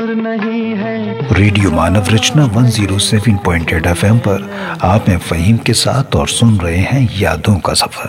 नहीं है। रेडियो मानव रचना 107.8 FM पर आप में फ़हीम के साथ और सुन रहे हैं यादों का सफर।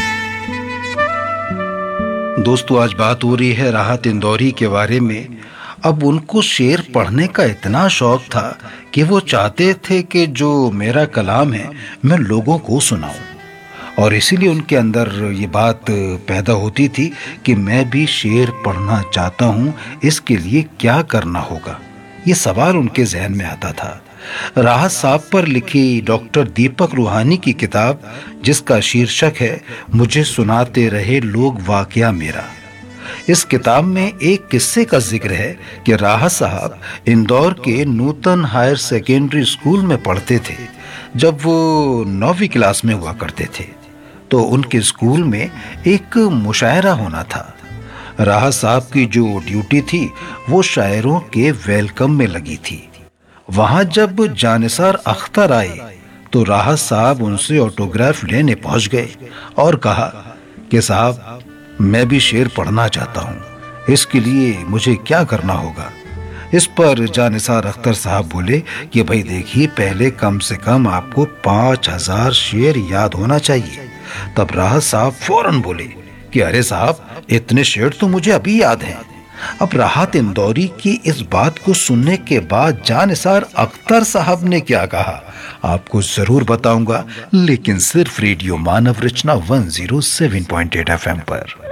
दोस्तों, आज बात हो रही है राहत इंदौरी के बारे में। अब उनको शेर पढ़ने का इतना शौक था कि वो चाहते थे कि जो मेरा कलाम है मैं लोगों को सुनाऊं, और इसीलिए उनके अंदर ये बात पैदा होती थी कि मैं भी शेर पढ़ना चाहता हूँ, इसके लिए क्या करना होगा। ये सवाल उनके जहन में आता था। राहत साहब पर लिखी डॉक्टर दीपक रूहानी की किताब, जिसका शीर्षक है मुझे सुनाते रहे लोग वाकया मेरा, इस किताब में एक किस्से का जिक्र है कि राहत साहब इंदौर के नूतन हायर सेकेंडरी स्कूल में पढ़ते थे। जब वो 9वीं क्लास में हुआ करते थे तो उनके स्कूल में एक मुशायरा होना था। राहत साहब की जो ड्यूटी थी वो शायरों के वेलकम में लगी थी। वहां जब जानिसार अख्तर आए तो राहत साहब उनसे ऑटोग्राफ लेने पहुंच गए और कहा कि साहब, मैं भी शेर पढ़ना चाहता हूं, इसके लिए मुझे क्या करना होगा। इस पर जानिसार अख्तर साहब बोले कि भाई देखिए, पहले कम से कम आपको 5000 शेर याद होना चाहिए। तब राहत साहब फौरन बोले कि अरे साहब, इतने शेर तो मुझे अभी याद हैं। अब राहत इंदौरी की इस बात को सुनने के बाद जानिसार अख्तर साहब ने क्या कहा आपको जरूर बताऊंगा, लेकिन सिर्फ रेडियो मानव रचना 107.8 FM पर।